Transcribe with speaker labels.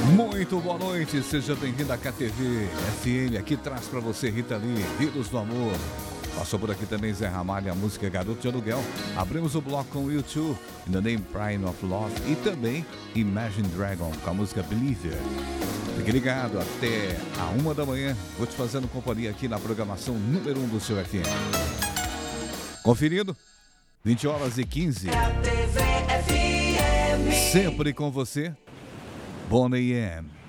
Speaker 1: Muito boa noite, seja bem-vindo à KTV FM, aqui traz pra você Rita Lee, Ritos do Amor. Passou por aqui também Zé Ramalho, a música Garoto de Aluguel. Abrimos o bloco com U2, In the Name Prime of Love, e também Imagine Dragon, com a música Believer. Fique ligado, até a 1 da manhã, vou te fazendo companhia aqui na programação número 1 do seu FM. Conferido? 20h15.
Speaker 2: KTV FM.
Speaker 1: Sempre com você, Bonnie M.